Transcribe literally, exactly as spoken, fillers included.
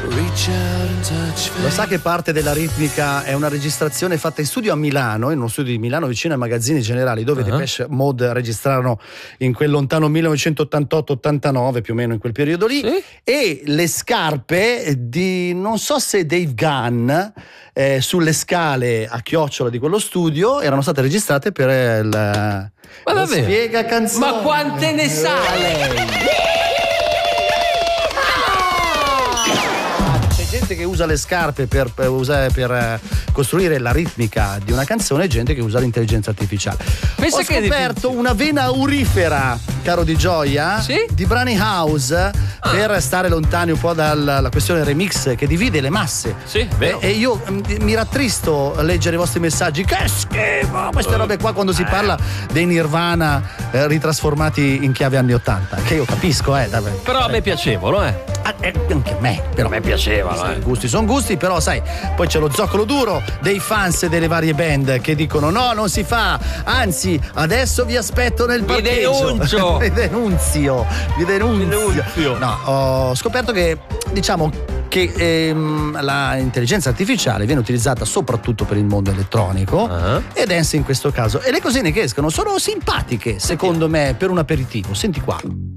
Lo sa che parte della ritmica è una registrazione fatta in studio a Milano, in uno studio di Milano vicino ai Magazzini Generali, dove uh-huh. Depeche Mode registrarono in quel lontano millenovecentottantotto ottantanove, più o meno in quel periodo lì, sì? E le scarpe di, non so se Dave Gunn, eh, sulle scale a chiocciola di quello studio erano state registrate per il Ma davvero? Spiega canzone. Ma quante ne sa lei? Gente che usa le scarpe per, per, usare, per costruire la ritmica di una canzone e gente che usa l'intelligenza artificiale. Pensa Ho che scoperto una vena aurifera, caro Di Gioia, sì? di Brani House, ah. per stare lontani un po' dalla questione remix che divide le masse. Sì, vero. E, e io m, mi rattristo a leggere i vostri messaggi. Che schifo! Queste robe qua quando si parla dei Nirvana eh, ritrasformati in chiave anni ottanta. Che io capisco, eh. Davvero. Però a me piacevano, eh. Ah, eh anche a me, però a me piacevano. I gusti sono gusti, però sai, poi c'è lo zoccolo duro dei fans delle varie band che dicono no, non si fa, anzi adesso vi aspetto nel parcheggio. Vi denuncio. vi denunzio vi denunzio. denunzio no, ho scoperto che diciamo che ehm, la intelligenza artificiale viene utilizzata soprattutto per il mondo elettronico uh-huh. e dance in questo caso, e le cosine che escono sono simpatiche secondo me per un aperitivo. Senti qua.